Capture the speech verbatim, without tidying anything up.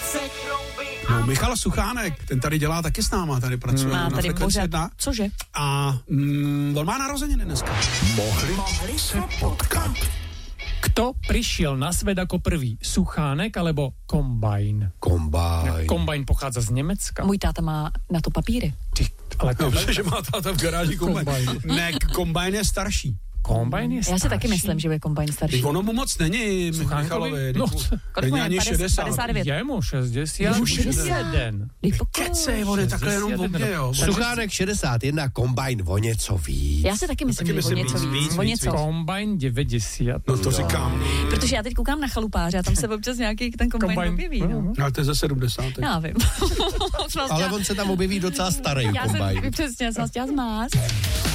No, Michal Suchánek, ten tady dělá taky s náma, tady pracuje má na tady Frekvenci jedna. Cože? A mm, on má narozeniny dneska. Mohli, Mohli se potkat. Kto prišiel na svet ako prvý? Suchánek alebo Kombajn? Kombajn. Kombajn pochádza z Nemecka. Můj táta má na to papíry. Ty, ale to Dobře, že má táta v garáži kombajn. Ne, kombajn je starší. Kombajn je starší. Já si taky myslím, že je kombajn starší. Teď ono mu moc není, Michalovi. No, kolik není ani šedesát. padesát devět. Je mu šedesát jeden. Kecej, on je takhle jenom v obě, jo. Suchánek šedesát jedna, Kombajn o něco víc. Já si taky myslím, taky že o myslím něco víc, víc. víc, O víc, něco. Kombajn devadesát. No to říkám. Protože já teď koukám na Chalupáře a tam se občas nějaký ten kombajn Kombajn. objeví. No. Ale to je ze sedmdesátek. Já vím. Ale on se tam objeví docela starý já Kombajn. jsem, přesně, já jsem vás chtěla zmást.